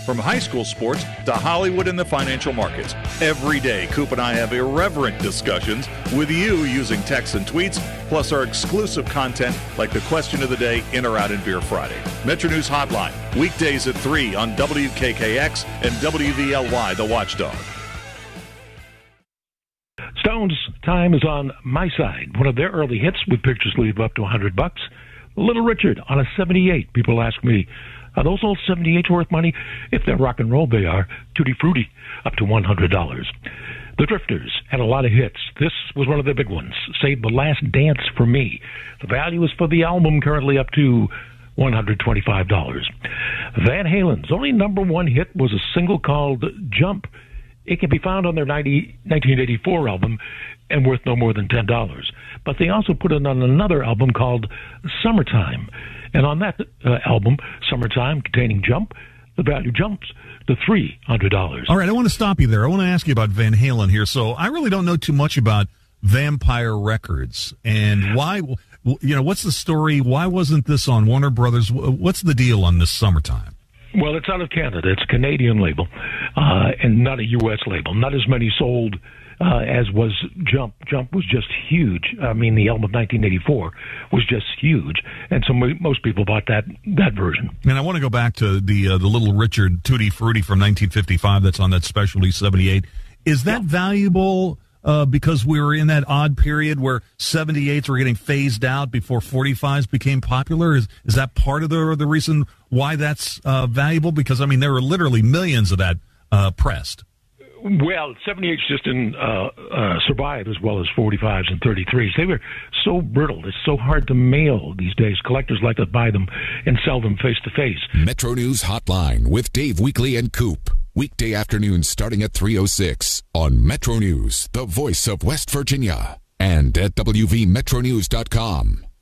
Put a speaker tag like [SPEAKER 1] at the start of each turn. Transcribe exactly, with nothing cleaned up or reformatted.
[SPEAKER 1] From high school sports to Hollywood and the financial markets. Every day, Coop and I have irreverent discussions with you using texts and tweets, plus our exclusive content like the question of the day, In or Out in Beer Friday. Metro News Hotline, weekdays at three on W K K X and W V L Y, The Watchdog.
[SPEAKER 2] Stones' time is on my side. One of their early hits with pictures leave up to one hundred bucks. Little Richard on a seventy-eight. People ask me, are those old seventy-eights worth money? If they're rock and roll, they are. Tutti Frutti, up to one hundred dollars. The Drifters had a lot of hits. This was one of their big ones. Save the Last Dance for Me. The value is for the album currently up to one hundred twenty-five dollars. Van Halen's only number one hit was a single called Jump. It can be found on their nineteen eighty-four album and worth no more than ten dollars. But they also put it on another album called Summertime. And on that uh, album, Summertime, containing Jump, the value jumps to three hundred dollars.
[SPEAKER 3] All right, I want to stop you there. I want to ask you about Van Halen here. So I really don't know too much about Vampire Records. And why, you know, what's the story? Why wasn't this on Warner Brothers? What's the deal on this Summertime?
[SPEAKER 2] Well, it's out of Canada. It's a Canadian label, uh, and not a U S label. Not as many sold uh, as was Jump. Jump was just huge. I mean, the album of nineteen eighty-four was just huge, and so mo- most people bought that that version.
[SPEAKER 3] And I want to go back to the uh, the Little Richard Tutti Frutti from nineteen fifty-five that's on that specialty seventy-eight. Is that yeah. valuable uh, because we were in that odd period where seventy-eights were getting phased out before forty-fives became popular? Is is that part of the the reason why that's uh, valuable? Because, I mean, there were literally millions of that uh, pressed.
[SPEAKER 2] Well, seventy-eights just didn't uh, uh, survive as well as forty-fives and thirty-threes. They were so brittle. It's so hard to mail these days. Collectors like to buy them and sell them face-to-face.
[SPEAKER 4] Metro News Hotline with Dave Weekley and Coop. Weekday afternoons starting at three oh six on Metro News, the voice of West Virginia, and at W V Metro News dot com.